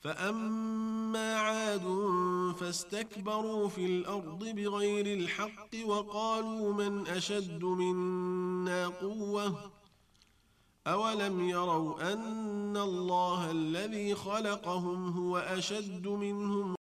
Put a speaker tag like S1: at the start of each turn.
S1: فأما عاد فاستكبروا في الأرض بغير الحق وقالوا من أشد منا قوة أولم يروا أن الله الذي خلقهم هو أشد منهم